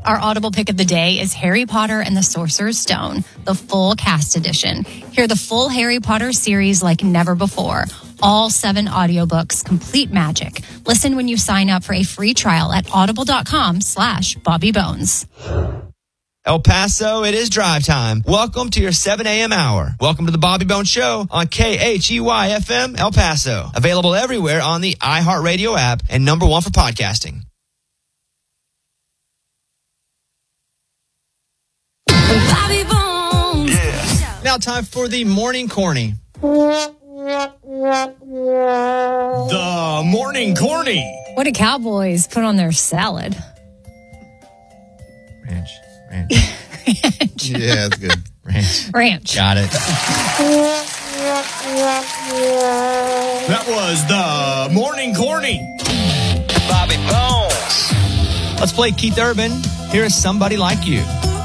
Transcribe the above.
Our Audible pick of the day is Harry Potter and the Sorcerer's Stone, the full cast edition. Hear the full Harry Potter series like never before. All 7 audiobooks, complete magic. Listen when you sign up for a free trial at audible.com/BobbyBones. El Paso, it is drive time. Welcome to your 7 a.m. hour. Welcome to the Bobby Bones Show on KHEY-FM El Paso. Available everywhere on the iHeartRadio app and number 1 for podcasting. Bobby Bones. Yeah. Now time for the Morning Corny. The Morning Corny. What do cowboys put on their salad? Ranch. Yeah, that's good. Ranch. Got it. That was the Morning Corny. Bobby Bones. Let's play Keith Urban. Here is Somebody Like You.